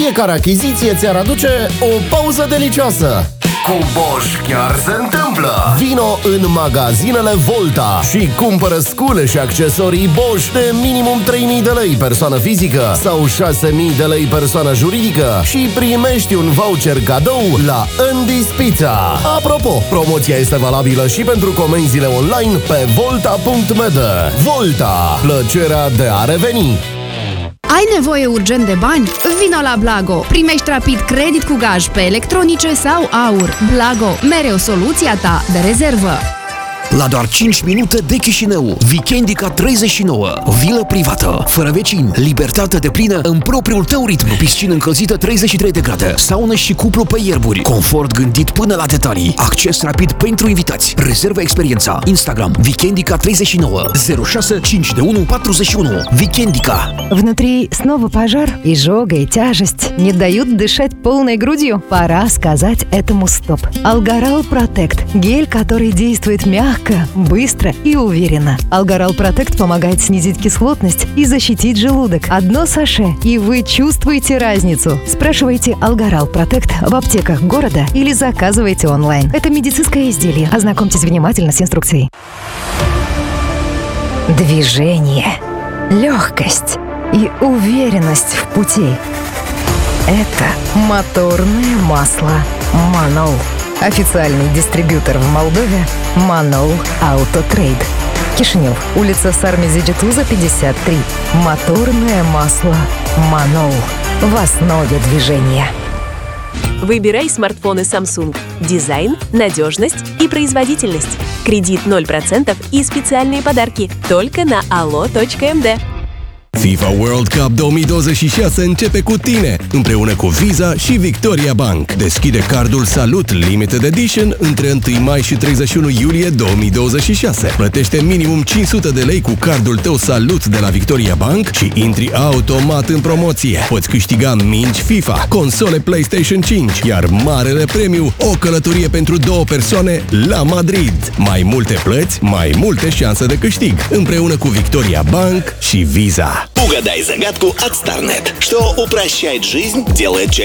fiecare achiziție ți-ar aduce o pauză delicioasă. Cu Bosch chiar se întâmplă! Vino în magazinele Volta și cumpără scule și accesorii Bosch de minimum 3.000 de lei persoană fizică sau 6.000 de lei persoană juridică și primești un voucher cadou la Andy's Pizza. Apropo, promoția este valabilă și pentru comenzile online pe volta.md. Volta, plăcerea de a reveni! Ai nevoie urgent de bani? Vino la Blago! Primești rapid credit cu gaj pe electronice sau aur. Blago, mereu soluția ta de rezervă. La doar 5 minute de Chișinău, Weekendica 39, vilă privată, fără vecini, libertate deplină în propriul tău ritm, piscină încălzită 33 de grade, saună și cuplu pe ierburi, confort gândit până la detalii, acces rapid pentru invitați, rezervă experiența, Instagram, Weekendica 39, 06 521 41, Weekendica. Внутри снова пожар, изжога и тяжесть не дают дышать полной грудью. Пора сказать этому стоп. Алгарал Протект, гель, который действует мягко, быстро и уверенно. Алгарал Протект помогает снизить кислотность и защитить желудок. Одно саше, и вы чувствуете разницу. Спрашивайте Алгарал Протект в аптеках города или заказывайте онлайн. Это медицинское изделие. Ознакомьтесь внимательно с инструкцией. Движение, легкость и уверенность в пути. Это моторное масло Манол. Официальный дистрибьютор в Молдове Манол Автотрейд. Кишинев, улица Сармезидитуза, 53. Моторное масло Манол. В основе движения. Выбирай смартфоны Samsung. Дизайн, надежность и производительность. Кредит 0% и специальные подарки только на allo.md. FIFA World Cup 2026 începe cu tine, împreună cu Visa și Victoria Bank. Deschide cardul Salut Limited Edition între 1 mai și 31 iulie 2026. Plătește minimum 500 de lei cu cardul tău Salut de la Victoria Bank și intri automat în promoție. Poți câștiga mingi FIFA, console PlayStation 5, iar marele premiu, o călătorie pentru 2 persoane la Madrid. Mai multe plăți, mai multe șanse de câștig, împreună cu Victoria Bank și Visa. Угадай загадку от StarNet. Что упрощает жизнь, делает чаще